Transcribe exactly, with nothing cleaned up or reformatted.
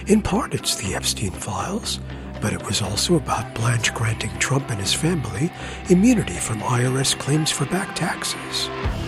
In part, it's the Epstein files, but it was also about Blanche granting Trump and his family immunity from I R S claims for back taxes.